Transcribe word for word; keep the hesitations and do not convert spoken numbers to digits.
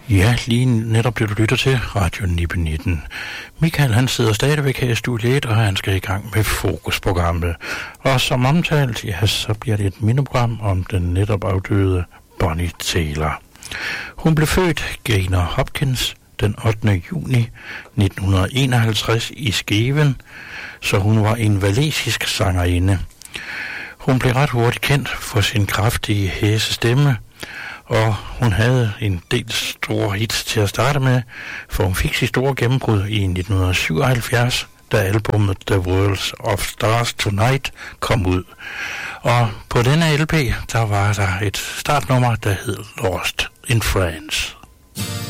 Ja, lige netop det, du lytter til Radio Nippe nitten. Michael, han sidder stadigvæk her i studiet, og han skal i gang med fokusprogrammet. Og som omtalt, ja, så bliver det et mindeprogram om den netop afdøde Bonnie Tyler. Hun blev født, Gaynor Hopkins, den ottende juni nitten enoghalvtreds i Skiven, så hun var en walisisk sangerinde. Hun blev ret hurtigt kendt for sin kraftige hæsestemme, og hun havde en del store hits til at starte med, for hun fik sit store gennembrud i nitten syvoghalvfjerds, da albumet The World of Stars Tonight kom ud. Og på denne L P, der var der et startnummer, der hed Lost in France.